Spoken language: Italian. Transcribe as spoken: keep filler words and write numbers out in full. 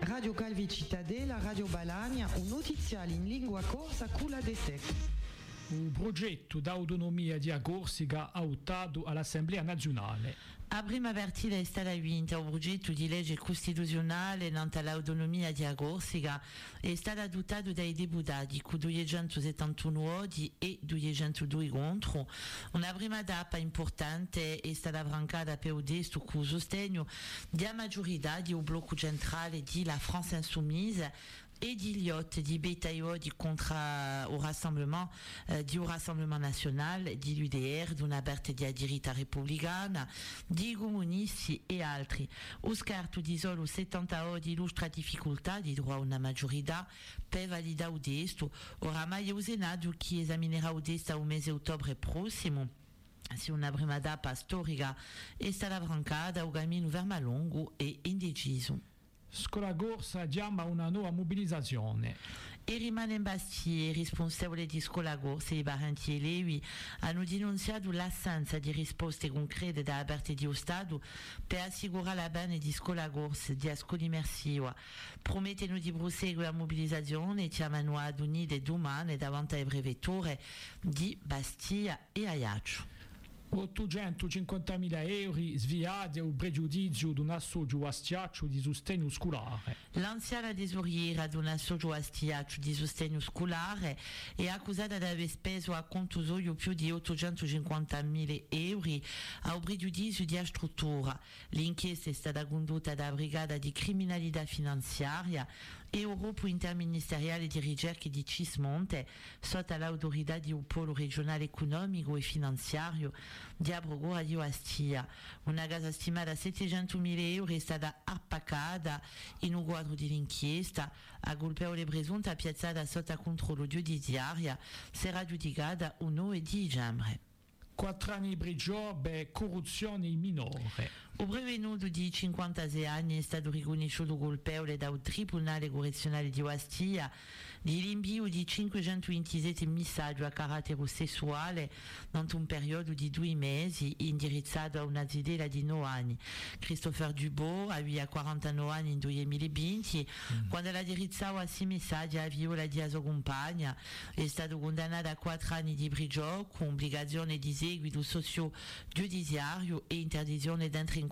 Radio Calvi Cittadella, Radio Balagna, un notiziale in lingua corsa culla de sec. Un progetto d'autonomia di Corsica adottato all'Assemblea nazionale. A prima partita è stata vinta un progetto di legge costituzionale nata l'autonomia di Corsica è stato adottato dai deputati con duecentosettantuno voti e duecentodue contro. Una prima tappa importante è stata francata per il testo con il sostegno della maggiorità del blocco centrale di La France Insoumise et d'Iliot, di Betaillot, di contra au rassemblement, eh, di un rassemblement national, di l'U D R, di una parte di diritta repubblicana, di comunisti e altri. O scarto di solo settanta odi illustra difficoltà di trovare una maggiorità per validare il testo. Oramai è il Senato che esaminerà il testo al mese di ottobre prossimo. Se una prima tappa storica è stata francata, il cammino verso lungo e indeciso. Scuola Corsa chiama una nuova mobilizzazione. E rimane in Bastie, responsabile di Scuola Corsa e i parenti elevi hanno denunziato l'assenza di risposte concrete da parte dello Stato per assicurare la bene di Scuola Corsa di Ascoli Mersiva. Promettono di proseguire la mobilizzazione e chiamano ad unire domani davanti alle prefetture di Bastia e Ajaccio. ottocentocinquantamila euro sviati al pregiudizio di un associo astiaccio di sostegno scolare. L'anziana tesoriera di un associo astiaccio di sostegno scolare è accusata di aver speso a conto suo più di ottocentocinquantamila euro al pregiudizio di struttura. L'inchiesta è stata condotta da Brigata di Criminalità Finanziaria e il gruppo interministeriale di ricerca di Cismonte sotto l'autorità di un polo regionale economico e finanziario di Procura di Ostia. Una casa stimata a settecentomila euro è stata appacata in un quadro dell'inchiesta. A colpevole presunta piazzata sotto controllo giudiziario sarà giudicata un nove di dicembre. Quattro anni di prigione per corruzione minore. Il prevenuto di cinquantasei anni è stato riconosciuto colpevole dal Tribunale Correzionale di Ostia di l'invio di cinquecentoventisette messaggi a carattere sessuale in un periodo di due mesi indirizzato a una zidella di nove anni. Christopher Dubois aveva quarantanove anni nel duemilaventi mm. quando la indirizzava a sei messaggi a viola di sua compagna. È stato condannato a quattro anni di prigione con obbligazione di seguito socio-giudiziario e interdizione d'entrare in